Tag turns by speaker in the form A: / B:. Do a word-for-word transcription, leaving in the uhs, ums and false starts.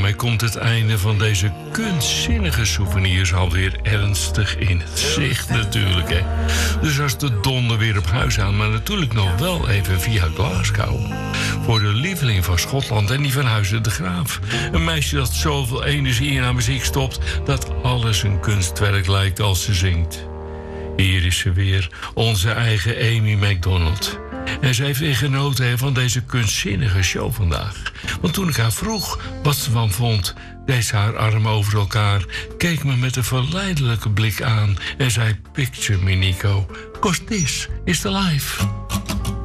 A: daarmee komt het einde van deze kunstzinnige souvenirs alweer ernstig in het zicht natuurlijk, hè. Dus als de donder weer op huis aan, maar natuurlijk nog wel even via Glasgow. Voor de lieveling van Schotland en die van Huizen de Graaf. Een meisje dat zoveel energie in haar muziek stopt dat alles een kunstwerk lijkt als ze zingt. Hier is ze weer, onze eigen Amy Macdonald. En ze heeft weer genoten hè, van deze kunstzinnige show vandaag. Want toen ik haar vroeg wat ze van vond, deed ze haar armen over elkaar, keek me met een verleidelijke blik aan en zei: "Picture me, Nico, 'cause this is the life."